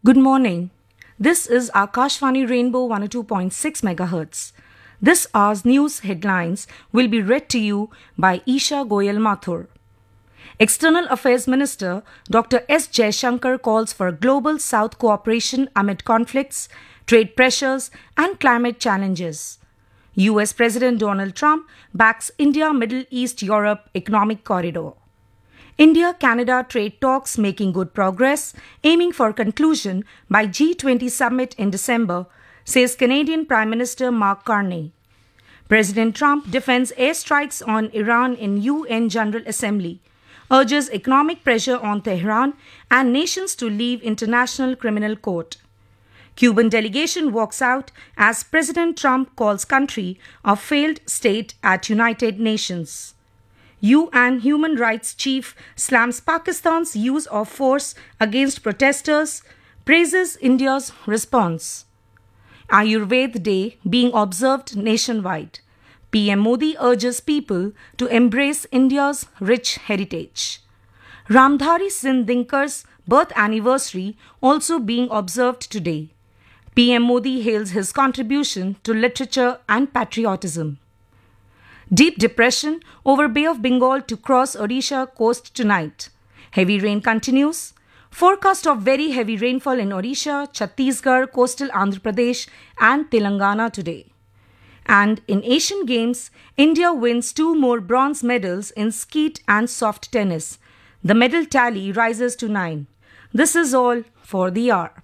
Good morning. This is Akashvani Rainbow 102.6 MHz. This hour's news headlines will be read to you by Isha Goyal Mathur. External Affairs Minister Dr. S. Jaishankar calls for global South cooperation amid conflicts, trade pressures, and climate challenges. US President Donald Trump backs India Middle East Europe Economic Corridor. India-Canada trade talks making good progress, aiming for conclusion by G20 summit in December, says Canadian Prime Minister Mark Carney. President Trump defends airstrikes on Iran in UN General Assembly, urges economic pressure on Tehran and nations to leave International Criminal Court. Cuban delegation walks out as President Trump calls country a failed state at United Nations. UN Human Rights Chief slams Pakistan's use of force against protesters, praises India's response. Ayurveda Day being observed nationwide. PM Modi urges people to embrace India's rich heritage. Ramdhari Singh Dinkar's birth anniversary also being observed today. PM Modi hails his contribution to literature and patriotism. Deep depression over Bay of Bengal to cross Odisha coast tonight. Heavy rain continues. Forecast of very heavy rainfall in Odisha, Chhattisgarh, coastal Andhra Pradesh and Telangana today. And in Asian Games, India wins 2 more bronze medals in skeet and soft tennis. The medal tally rises to 9. This is all for the hour.